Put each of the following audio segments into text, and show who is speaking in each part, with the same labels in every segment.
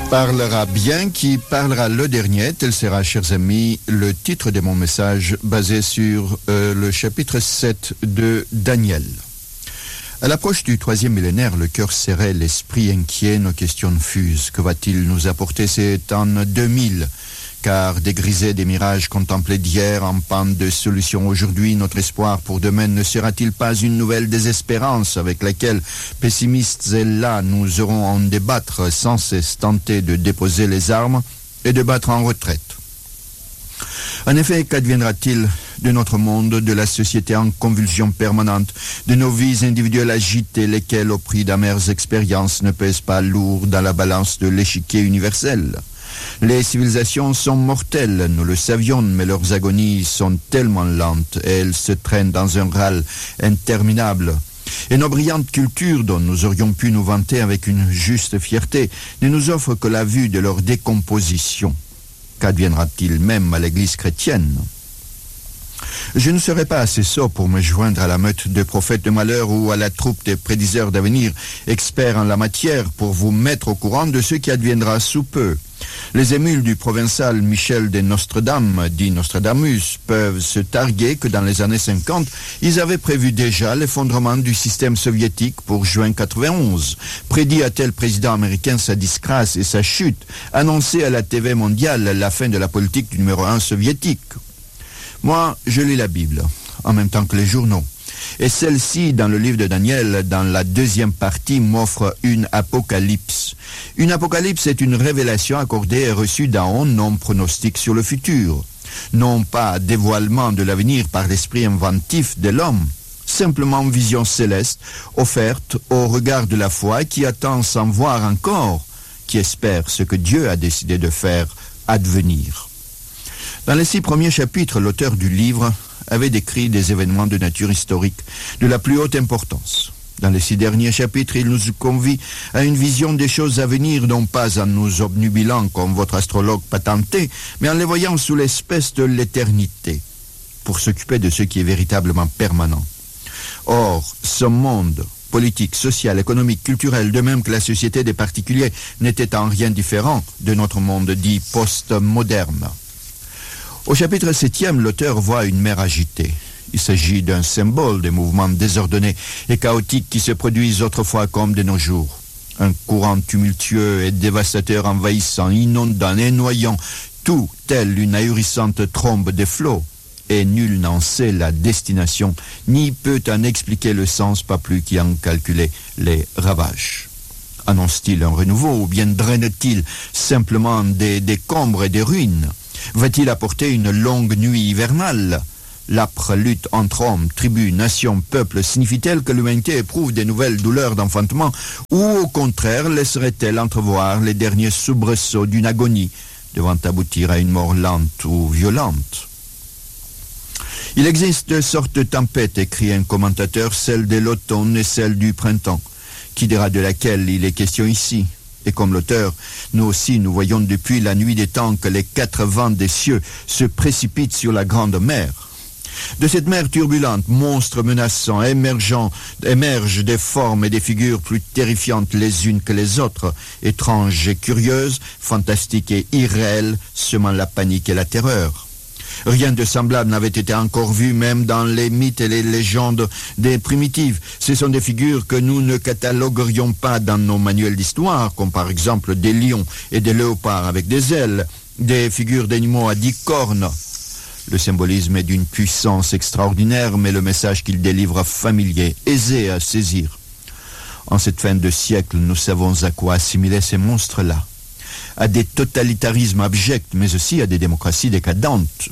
Speaker 1: Parlera bien qui parlera le dernier, tel sera, chers amis, le titre de mon message basé sur le chapitre 7 de Daniel. À l'approche du 3e millénaire, le cœur serré, l'esprit inquiet, nos questions fusent. Que va-t-il nous apporter? C'est en 2000, car dégrisé des mirages contemplés d'hier, en panne de solutions aujourd'hui, notre espoir pour demain ne sera-t-il pas une nouvelle désespérance avec laquelle, pessimistes et là, nous aurons à en débattre sans cesse tenter de déposer les armes et de battre en retraite? En effet, qu'adviendra-t-il de notre monde, de la société en convulsion permanente, de nos vies individuelles agitées, lesquelles, au prix d'amères expériences, ne pèsent pas lourd dans la balance de l'échiquier universel? Les civilisations sont mortelles, nous le savions, mais leurs agonies sont tellement lentes, et elles se traînent dans un râle interminable. Et nos brillantes cultures, dont nous aurions pu nous vanter avec une juste fierté, ne nous offrent que la vue de leur décomposition. Qu'adviendra-t-il même à l'Église chrétienne? Je ne serai pas assez sot pour me joindre à la meute de prophètes de malheur ou à la troupe des prédiseurs d'avenir, experts en la matière, pour vous mettre au courant de ce qui adviendra sous peu. Les émules du provincial Michel de Nostredame, dit Nostradamus, peuvent se targuer que dans les années 50, ils avaient prévu déjà l'effondrement du système soviétique pour juin 91, prédit à tel président américain sa disgrâce et sa chute, annoncé à la TV mondiale la fin de la politique du numéro 1 soviétique. Moi, je lis la Bible, en même temps que les journaux. Et celle-ci, dans le livre de Daniel, dans la deuxième partie, m'offre une apocalypse. Une apocalypse est une révélation accordée et reçue d'en haut, non pronostic sur le futur. Non pas dévoilement de l'avenir par l'esprit inventif de l'homme, simplement vision céleste, offerte au regard de la foi qui attend sans voir encore, qui espère ce que Dieu a décidé de faire advenir. Dans les 6 premiers chapitres, l'auteur du livre avait décrit des événements de nature historique de la plus haute importance. Dans les 6 derniers chapitres, il nous convie à une vision des choses à venir, non pas en nous obnubilant comme votre astrologue patenté, mais en les voyant sous l'espèce de l'éternité, pour s'occuper de ce qui est véritablement permanent. Or, ce monde politique, social, économique, culturel, de même que la société des particuliers, n'était en rien différent de notre monde dit post-moderne. Au chapitre 7e, l'auteur voit une mer agitée. Il s'agit d'un symbole des mouvements désordonnés et chaotiques qui se produisent autrefois comme de nos jours. Un courant tumultueux et dévastateur envahissant, inondant et noyant, tout tel une ahurissante trombe de flots. Et nul n'en sait la destination, ni peut en expliquer le sens, pas plus qu'y en calculer les ravages. Annonce-t-il un renouveau ou bien draine-t-il simplement des décombres et des ruines? Va-t-il apporter une longue nuit hivernale? L'âpre lutte entre hommes, tribus, nations, peuples signifie-t-elle que l'humanité éprouve des nouvelles douleurs d'enfantement ou au contraire laisserait-elle entrevoir les derniers soubresauts d'une agonie devant aboutir à une mort lente ou violente? Il existe 2 sortes de tempêtes, écrit un commentateur, celle de l'automne et celle du printemps, qui dira de laquelle il est question ici. Et comme l'auteur, nous aussi nous voyons depuis la nuit des temps que les 4 vents des cieux se précipitent sur la grande mer. De cette mer turbulente, monstres menaçants, émergent des formes et des figures plus terrifiantes les unes que les autres, étranges et curieuses, fantastiques et irréelles, semant la panique et la terreur. Rien de semblable n'avait été encore vu même dans les mythes et les légendes des primitives. Ce sont des figures que nous ne cataloguerions pas dans nos manuels d'histoire, comme par exemple des lions et des léopards avec des ailes, des figures d'animaux à 10 cornes. Le symbolisme est d'une puissance extraordinaire, mais le message qu'il délivre familier, aisé à saisir. En cette fin de siècle, nous savons à quoi assimiler ces monstres-là. À des totalitarismes abjects, mais aussi à des démocraties décadentes.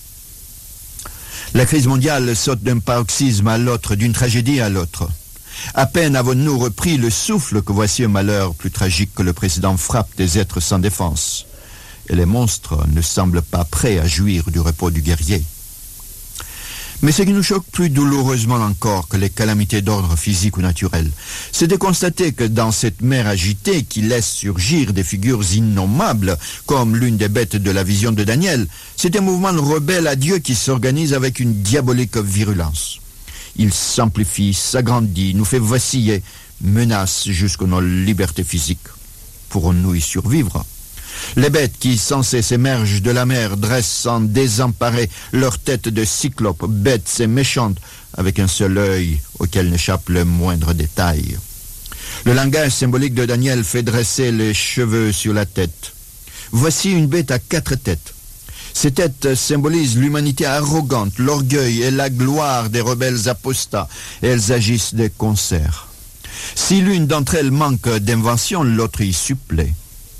Speaker 1: La crise mondiale saute d'un paroxysme à l'autre, d'une tragédie à l'autre. À peine avons-nous repris le souffle que voici un malheur plus tragique que le précédent frappe des êtres sans défense. Et les monstres ne semblent pas prêts à jouir du repos du guerrier. Mais ce qui nous choque plus douloureusement encore que les calamités d'ordre physique ou naturel, c'est de constater que dans cette mer agitée qui laisse surgir des figures innommables, comme l'une des bêtes de la vision de Daniel, c'est un mouvement rebelle à Dieu qui s'organise avec une diabolique virulence. Il s'amplifie, s'agrandit, nous fait vaciller, menace jusqu'à nos libertés physiques. pourrons-nous y survivre? Les bêtes qui sans cesse émergent de la mer dressent sans désemparer leur tête de cyclope, bêtes et méchantes, avec un seul œil auquel n'échappe le moindre détail. Le langage symbolique de Daniel fait dresser les cheveux sur la tête. Voici une bête à 4 têtes. Ces têtes symbolisent l'humanité arrogante, l'orgueil et la gloire des rebelles apostats, et elles agissent de concert. Si l'une d'entre elles manque d'invention, l'autre y supplée.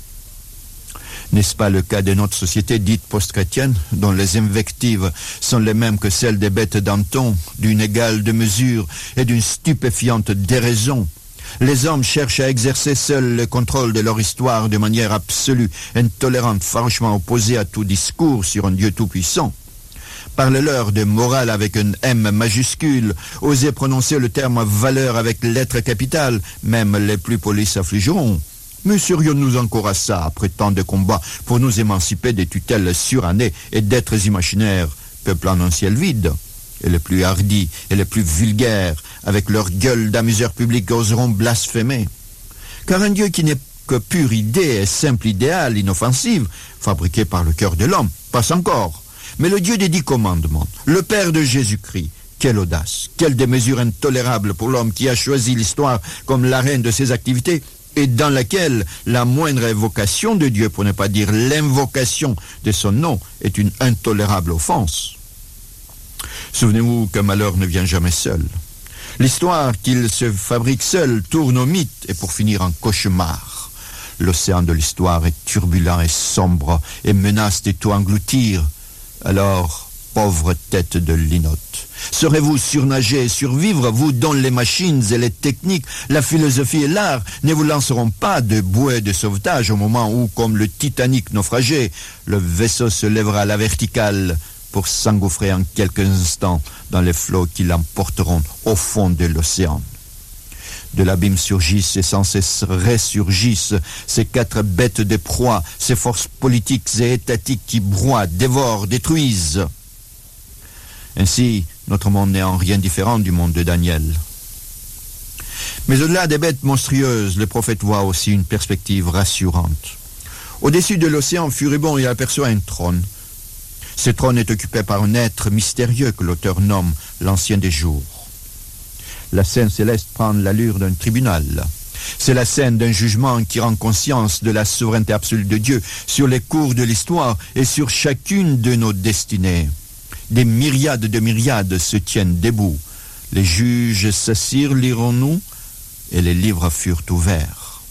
Speaker 1: N'est-ce pas le cas de notre société dite post-chrétienne, dont les invectives sont les mêmes que celles des bêtes d'Anton, d'une égale de mesure et d'une stupéfiante déraison? Les hommes cherchent à exercer seuls le contrôle de leur histoire de manière absolue, intolérante, farouchement opposée à tout discours sur un Dieu tout-puissant. Parlez-leur de morale avec un M majuscule, osez prononcer le terme valeur avec lettre capitale, même les plus polis s'affligeront. Mais serions-nous encore à ça, après tant de combats, pour nous émanciper des tutelles surannées et d'êtres imaginaires peuplant un ciel vide? Et les plus hardis et les plus vulgaires, avec leur gueule d'amuseurs publics, oseront blasphémer. Car un Dieu qui n'est que pure idée et simple idéal, inoffensive, fabriqué par le cœur de l'homme, passe encore. Mais le Dieu des 10 commandements, le Père de Jésus-Christ, quelle audace, quelle démesure intolérable pour l'homme qui a choisi l'histoire comme l'arène de ses activités, et dans laquelle la moindre évocation de Dieu, pour ne pas dire l'invocation de son nom, est une intolérable offense. Souvenez-vous qu'un malheur ne vient jamais seul. L'histoire qu'il se fabrique seul tourne au mythe et pour finir en cauchemar. L'océan de l'histoire est turbulent et sombre et menace de tout engloutir. Alors, pauvre tête de linotte, saurez-vous surnager et survivre, vous dont les machines et les techniques, la philosophie et l'art ne vous lanceront pas de bouées de sauvetage au moment où, comme le Titanic naufragé, le vaisseau se lèvera à la verticale pour s'engouffrer en quelques instants dans les flots qui l'emporteront au fond de l'océan. De l'abîme surgissent et sans cesse ressurgissent ces 4 bêtes de proie, ces forces politiques et étatiques qui broient, dévorent, détruisent. Ainsi, notre monde n'est en rien différent du monde de Daniel. Mais au-delà des bêtes monstrueuses, le prophète voit aussi une perspective rassurante. Au-dessus de l'océan furibond, il aperçoit un trône. Ce trône est occupé par un être mystérieux que l'auteur nomme l'Ancien des Jours. La scène céleste prend l'allure d'un tribunal. C'est la scène d'un jugement qui rend conscience de la souveraineté absolue de Dieu sur les cours de l'histoire et sur chacune de nos destinées. Des myriades de myriades se tiennent debout. Les juges s'assirent, lirons-nous, et les livres furent ouverts.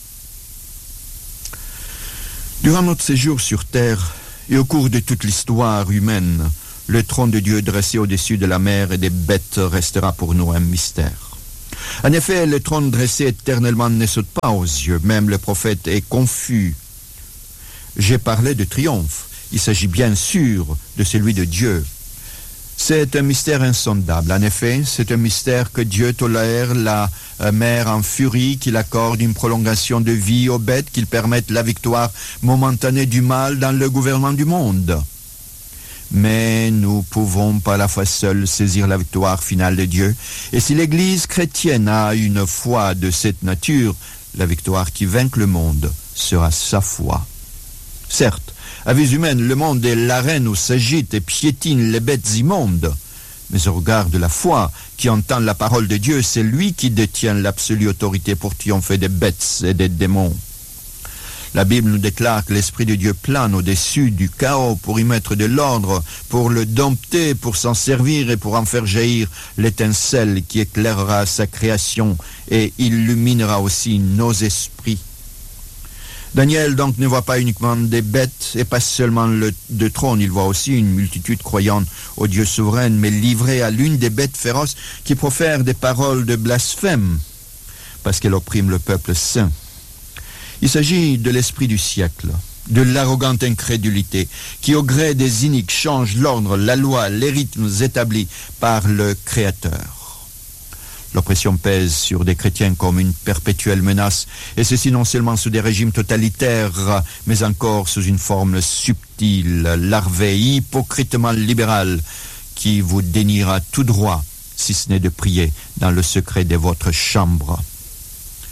Speaker 1: Durant notre séjour sur terre, et au cours de toute l'histoire humaine, le trône de Dieu dressé au-dessus de la mer et des bêtes restera pour nous un mystère. En effet, le trône dressé éternellement ne saute pas aux yeux, même le prophète est confus. J'ai parlé de triomphe, il s'agit bien sûr de celui de Dieu. C'est un mystère insondable. En effet, c'est un mystère que Dieu tolère la mer en furie, qu'il accorde une prolongation de vie aux bêtes, qu'il permette la victoire momentanée du mal dans le gouvernement du monde. Mais nous pouvons par la foi seule saisir la victoire finale de Dieu. Et si l'Église chrétienne a une foi de cette nature, la victoire qui vainque le monde sera sa foi. Certes, à vue humaine, le monde est l'arène où s'agitent et piétinent les bêtes immondes. Mais au regard de la foi qui entend la parole de Dieu, c'est lui qui détient l'absolue autorité pour triompher des bêtes et des démons. La Bible nous déclare que l'Esprit de Dieu plane au-dessus du chaos pour y mettre de l'ordre, pour le dompter, pour s'en servir et pour en faire jaillir l'étincelle qui éclairera sa création et illuminera aussi nos esprits. Daniel donc ne voit pas uniquement des bêtes et pas seulement le trône, il voit aussi une multitude croyant au Dieu souverain, mais livrée à l'une des bêtes féroces qui profèrent des paroles de blasphème parce qu'elle opprime le peuple saint. Il s'agit de l'esprit du siècle, de l'arrogante incrédulité qui au gré des iniques change l'ordre, la loi, les rythmes établis par le Créateur. L'oppression pèse sur des chrétiens comme une perpétuelle menace, et ceci non seulement sous des régimes totalitaires, mais encore sous une forme subtile, larvée, hypocritement libérale, qui vous déniera tout droit, si ce n'est de prier dans le secret de votre chambre.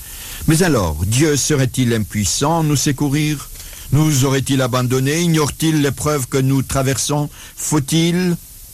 Speaker 1: Mais alors, Dieu serait-il impuissant à nous secourir? Nous aurait-il abandonnés? Ignore-t-il l'épreuve que nous traversons? Faut-il,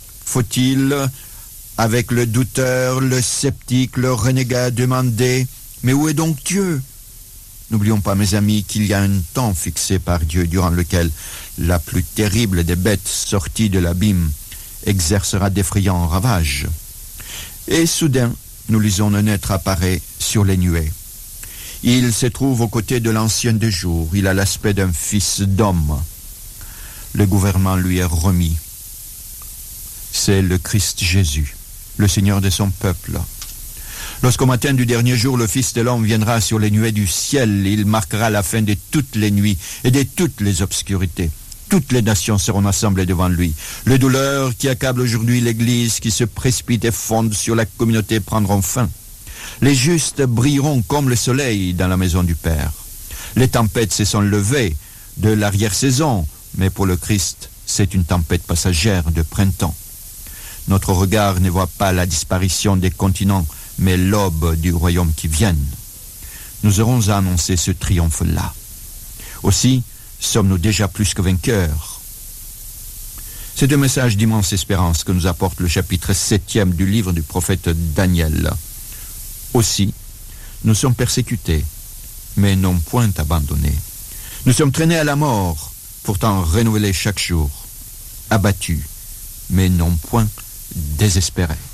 Speaker 1: avec le douteur, le sceptique, le renégat, demander « Mais où est donc Dieu ?» N'oublions pas, mes amis, qu'il y a un temps fixé par Dieu durant lequel la plus terrible des bêtes sorties de l'abîme exercera d'effrayants ravages. Et soudain, nous lisons un être apparaît sur les nuées. Il se trouve aux côtés de l'ancien des jours. Il a l'aspect d'un fils d'homme. Le gouvernement lui est remis. C'est le Christ Jésus, le Seigneur de son peuple. Lorsqu'au matin du dernier jour, le Fils de l'homme viendra sur les nuées du ciel, il marquera la fin de toutes les nuits et de toutes les obscurités. Toutes les nations seront assemblées devant lui. Les douleurs qui accablent aujourd'hui l'Église, qui se précipitent et fondent sur la communauté, prendront fin. Les justes brilleront comme le soleil dans la maison du Père. Les tempêtes se sont levées de l'arrière-saison, mais pour le Christ, c'est une tempête passagère de printemps. Notre regard ne voit pas la disparition des continents, mais l'aube du royaume qui vient. Nous aurons à annoncer ce triomphe-là. Aussi, sommes-nous déjà plus que vainqueurs. C'est un message d'immense espérance que nous apporte le chapitre 7e du livre du prophète Daniel. Aussi, nous sommes persécutés, mais non point abandonnés. Nous sommes traînés à la mort, pourtant renouvelés chaque jour. Abattus, mais non point désespérés.